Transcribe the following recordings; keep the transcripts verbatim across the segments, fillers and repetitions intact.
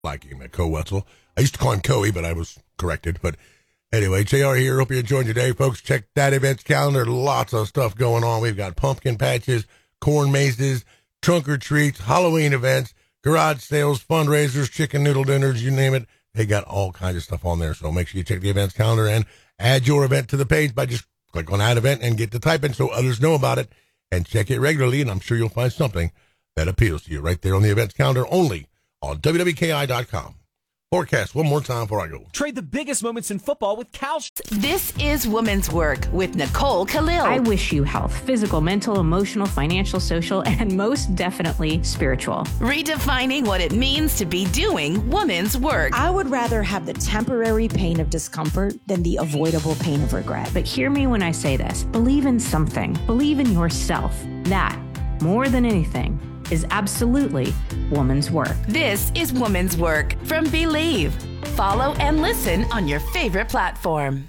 like him, Coe Wetzel. I used to call him Coey, but I was corrected. But anyway, J R here. Hope you enjoyed your day, folks. Check that events calendar. Lots of stuff going on. We've got pumpkin patches, corn mazes, trunk or treats, Halloween events, garage sales, fundraisers, chicken noodle dinners, you name it. They got all kinds of stuff on there. So make sure you check the events calendar and add your event to the page by just click on add event and get to typing so others know about it, and check it regularly. And I'm sure you'll find something that appeals to you right there on the events calendar only on W W K I dot com. Forecast one more time before I go. Trade the biggest moments in football with Cal. This is Women's Work with Nicole Khalil. I wish you health, physical, mental, emotional, financial, social, and most definitely spiritual. Redefining what it means to be doing women's work. I would rather have the temporary pain of discomfort than the avoidable pain of regret. But hear me when I say this. Believe in something. Believe in yourself. That, more than anything, is absolutely woman's work. This is Woman's Work from Believe. Follow and listen on your favorite platform.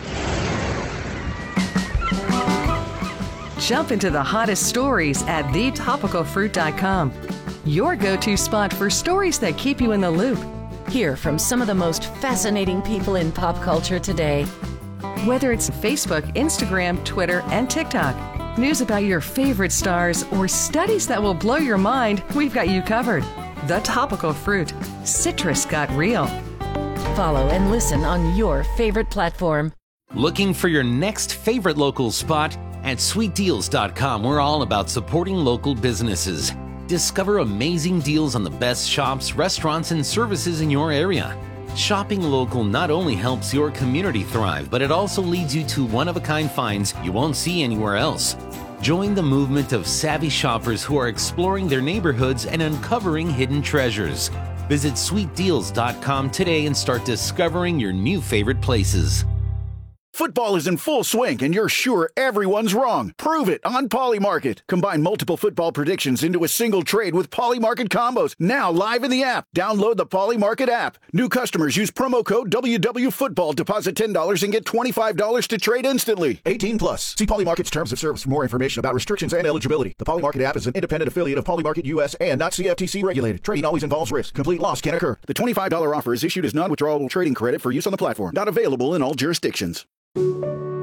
Jump into the hottest stories at the topical fruit dot com. Your go-to spot for stories that keep you in the loop. Hear from some of the most fascinating people in pop culture today. Whether it's Facebook, Instagram, Twitter, and TikTok. News about your favorite stars or studies that will blow your mind, we've got you covered. The Topical Fruit. Citrus got real. Follow and listen on your favorite platform. Looking for your next favorite local spot? At sweet deals dot com, we're all about supporting local businesses. Discover amazing deals on the best shops, restaurants, and services in your area. Shopping local not only helps your community thrive, but it also leads you to one-of-a-kind finds you won't see anywhere else. Join the movement of savvy shoppers who are exploring their neighborhoods and uncovering hidden treasures. Visit sweet deals dot com today and start discovering your new favorite places. Football is in full swing, and you're sure everyone's wrong. Prove it on Polymarket. Combine multiple football predictions into a single trade with Polymarket combos. Now live in the app. Download the Polymarket app. New customers use promo code W W Football. Deposit ten dollars and get twenty-five dollars to trade instantly. eighteen plus. See Polymarket's terms of service for more information about restrictions and eligibility. The Polymarket app is an independent affiliate of Polymarket U S and not C F T C regulated. Trading always involves risk. Complete loss can occur. The twenty-five dollars offer is issued as non-withdrawable trading credit for use on the platform. Not available in all jurisdictions.